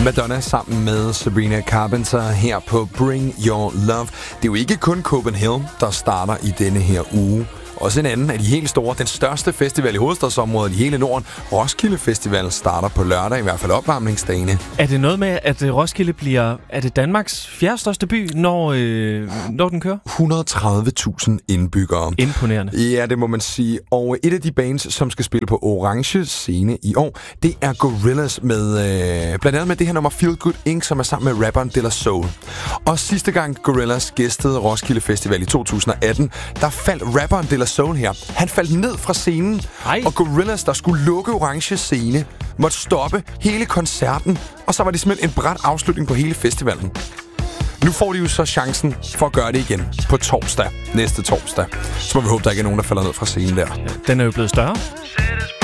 Madonna sammen med Sabrina Carpenter her på Bring Your Love. Det er jo ikke kun Copenhagen, der starter i denne her uge. Også en anden af de helt store, den største festival i hovedstadsområdet i hele Norden, Roskilde Festival, starter på lørdag, i hvert fald opvarmningsdagene. Er det noget med, at Roskilde bliver Danmarks fjerde største by, når den kører? 130.000 indbyggere. Imponerende. Ja, det må man sige. Og et af de bands, som skal spille på Orange Scene i år, det er Gorillaz med blandt andet med det her nummer Feel Good Inc., som er sammen med rapperen De La Soul. Og sidste gang Gorillaz gæstede Roskilde Festival i 2018, der faldt rapperen De La Soul her. Han faldt ned fra scenen, og Gorillaz, der skulle lukke Orange Scene, måtte stoppe hele koncerten, og så var det simpelthen en brat afslutning på hele festivalen. Nu får de jo så chancen for at gøre det igen på torsdag, næste torsdag. Så må vi håbe, der ikke er nogen, der falder ned fra scenen der. Ja, den er jo blevet større.